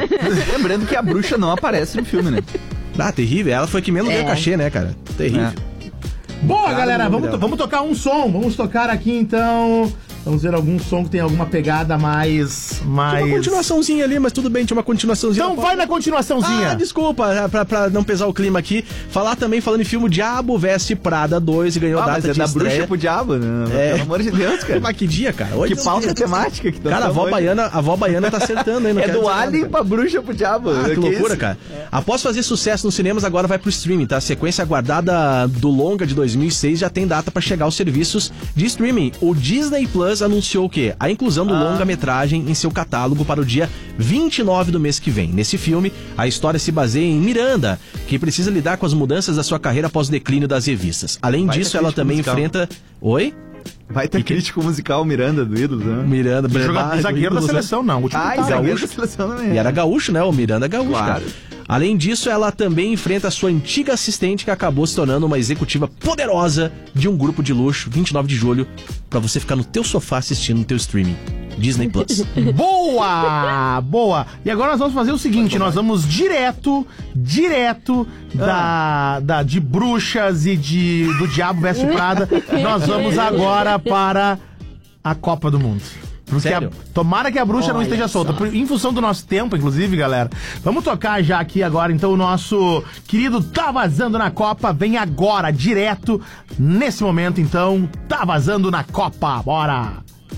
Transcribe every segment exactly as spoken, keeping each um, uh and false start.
Lembrando que a bruxa não aparece no filme, né? Ah, terrível. Ela foi que menos É. ganhou cachê, né, cara? Terrível. É. Boa, Cara, galera, não vamos, me to- deu. vamos tocar um som. Vamos tocar aqui, então. Vamos ver algum som que tem alguma pegada mais... mais... Tinha uma continuaçãozinha ali, mas tudo bem, tinha uma continuaçãozinha. Então vai na continuaçãozinha. Ah, desculpa, pra, pra não pesar o clima aqui. Falar também, falando em filme, Diabo Veste Prada dois e ganhou Ah, data mas é de da estreia. bruxa pro diabo, né? É. Pelo amor de Deus, cara. Mas que dia, cara? Hoje Que não pauta tem. temática que tá Cara, a avó, baiana, a avó baiana tá acertando aí. Não É quero do dizer nada, alien cara. pra bruxa pro diabo. Ah, que Que loucura, isso? cara. Após fazer sucesso nos cinemas, agora vai pro streaming, tá? A sequência aguardada do longa de dois mil e seis já tem data pra chegar aos serviços de streaming. O Disney Plus anunciou o quê? A inclusão do Ah. longa-metragem em seu catálogo para o dia vinte e nove do mês que vem. Nesse filme, a história se baseia em Miranda, que precisa lidar com as mudanças da sua carreira após o declínio das revistas. Além Baita disso, ela crítica também musical. enfrenta... Oi? Vai ter crítico musical Miranda do Ídolos, né? Miranda, Jogador, Bra- zagueiro da Ídolos, né? seleção, não. O último Ah, tá, e zagueiro gaúcho. da seleção também. E era gaúcho, né? O Miranda é gaúcho, Claro. cara. Além disso, ela também enfrenta a sua antiga assistente, que acabou se tornando uma executiva poderosa de um grupo de luxo, vinte e nove de julho, pra você ficar no teu sofá assistindo no teu streaming. Disney Plus. Boa! Boa! E agora nós vamos fazer o seguinte, nós vamos direto, direto da, da, de bruxas e de do Diabo Veste Prada, nós vamos agora para a Copa do Mundo. Porque Sério? a- tomara que a bruxa não Olha esteja solta. Por- em função do nosso tempo, inclusive, galera. Vamos tocar já aqui agora, então, o nosso querido Tá Vazando na Copa. Vem agora, direto, nesse momento, então. Tá Vazando na Copa. Bora!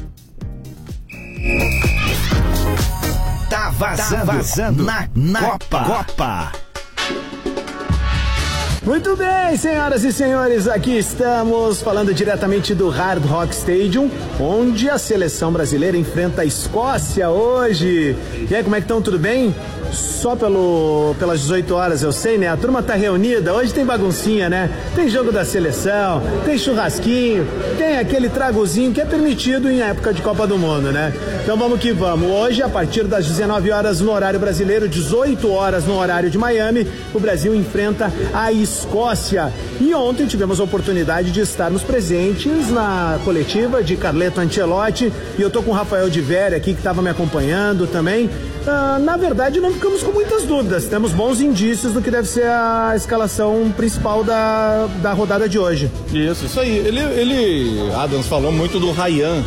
Tá vazando, tá vazando na, na Copa. Copa. Muito bem, senhoras e senhores, aqui estamos falando diretamente do Hard Rock Stadium, onde a seleção brasileira enfrenta a Escócia hoje. E aí, como é que estão? Tudo bem? Só pelo, pelas dezoito horas, eu sei, né? A turma tá reunida, hoje tem baguncinha, né? Tem jogo da seleção, tem churrasquinho, tem aquele tragozinho que é permitido em época de Copa do Mundo, né? Então vamos que vamos. Hoje, a partir das dezenove horas no horário brasileiro, dezoito horas no horário de Miami, o Brasil enfrenta a Escócia. E ontem tivemos a oportunidade de estarmos presentes na coletiva de Carleto Ancelotti, e eu tô com o Rafael de Véria aqui, que estava me acompanhando também. Ah, na verdade, não ficamos com muitas dúvidas. Temos bons indícios do que deve ser a escalação principal da, da rodada de hoje. Isso, isso aí. Ele, ele Adams falou muito do Ryan,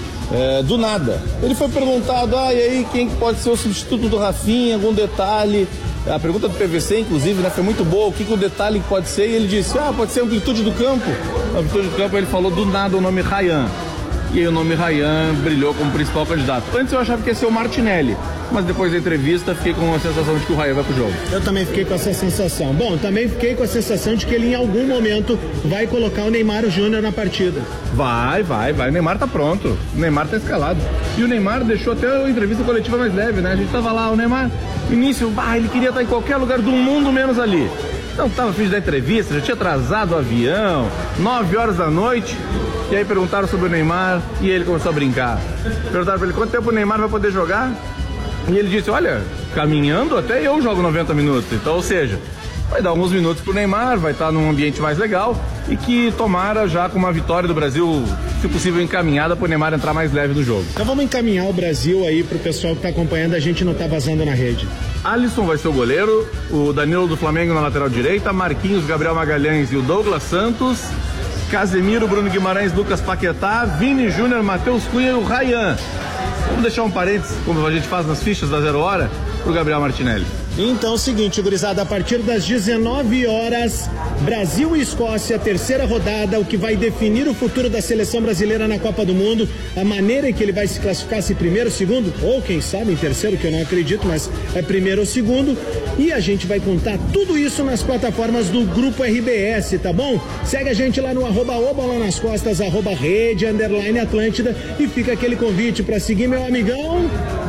é, do nada. Ele foi perguntado, ah, e aí quem pode ser o substituto do Rafinha, algum detalhe? A pergunta do P V C, inclusive, né, foi muito boa. O que, que o detalhe pode ser? E ele disse, ah, pode ser a amplitude do campo. A amplitude do campo, ele falou do nada o nome Ryan. E aí o nome Ryan brilhou como principal candidato. Antes eu achava que ia ser o Martinelli, mas depois da entrevista fiquei com a sensação de que o Ryan vai pro jogo. Eu também fiquei com essa sensação. Bom, também fiquei com a sensação de que ele em algum momento vai colocar o Neymar Júnior na partida. Vai, vai, vai. O Neymar tá pronto. O Neymar tá escalado. E o Neymar deixou até a entrevista coletiva mais leve, né? A gente tava lá, o Neymar, no início, bah, ele queria estar em qualquer lugar do mundo menos ali. Então tava fiz da entrevista, já tinha atrasado o avião, nove horas da noite. E aí perguntaram sobre o Neymar e ele começou a brincar. Perguntaram pra ele quanto tempo o Neymar vai poder jogar. E ele disse, olha, caminhando até eu jogo noventa minutos. Então, ou seja, vai dar alguns minutos pro Neymar, vai estar num ambiente mais legal e que tomara já com uma vitória do Brasil, se possível encaminhada, pro Neymar entrar mais leve no jogo. Então vamos encaminhar o Brasil aí pro pessoal que tá acompanhando, a gente não tá vazando na rede. Alisson vai ser o goleiro, o Danilo do Flamengo na lateral direita, Marquinhos, Gabriel Magalhães e o Douglas Santos, Casemiro, Bruno Guimarães, Lucas Paquetá, Vini Júnior, Matheus Cunha e o Ryan. Vamos deixar um parênteses, como a gente faz nas fichas da Zero Hora, pro Gabriel Martinelli. Então é o seguinte, gurizada, a partir das dezenove horas, Brasil e Escócia, terceira rodada, o que vai definir o futuro da seleção brasileira na Copa do Mundo, a maneira em que ele vai se classificar, se primeiro, segundo, ou quem sabe em terceiro, que eu não acredito, mas é primeiro ou segundo, e a gente vai contar tudo isso nas plataformas do Grupo R B S, tá bom? Segue a gente lá no arroba o bola nas costas, arroba rede, underline Atlântida, e fica aquele convite para seguir meu amigão...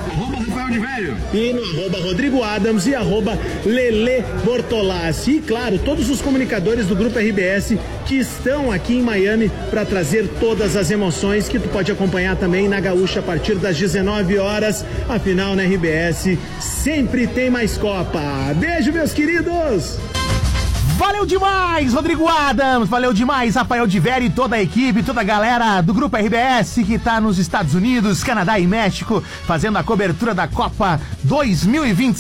E no arroba Rodrigo Adams e arroba Lele Bortolassi. E claro, todos os comunicadores do Grupo R B S que estão aqui em Miami para trazer todas as emoções que tu pode acompanhar também na Gaúcha a partir das dezenove horas. Afinal, na R B S sempre tem mais Copa. Beijo, meus queridos! Valeu demais, Rodrigo Adams, valeu demais, Rafael de Véria e toda a equipe, toda a galera do Grupo R B S que tá nos Estados Unidos, Canadá e México, fazendo a cobertura da Copa dois mil e vinte e